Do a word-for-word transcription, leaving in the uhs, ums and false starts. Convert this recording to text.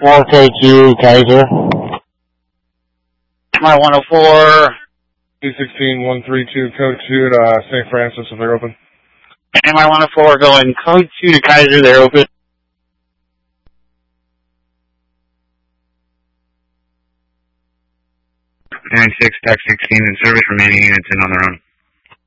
I'll take you, Kaiser. My one oh four. two sixteen, one three two, code two to uh, Saint Francis if they're open. And my one oh four going code two to Kaiser, they're open. nine six, Tech sixteen in service, remaining units in on their own.